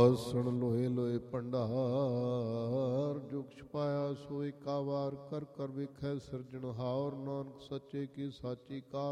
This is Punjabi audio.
ਸੁਣ ਲੋਏ ਲੋਏ ਭੰਡਾਰ। ਜੁਗ ਛਪਾਇਆ ਸੋ ਏਕਾ ਵਾਰ, ਕਰ ਕਰ ਵੇਖੈ ਸਿਰਜਣਹਾਰ। ਨਾਨਕ ਸੱਚੇ ਕੀ ਸਾਚੀ ਕਾਰ।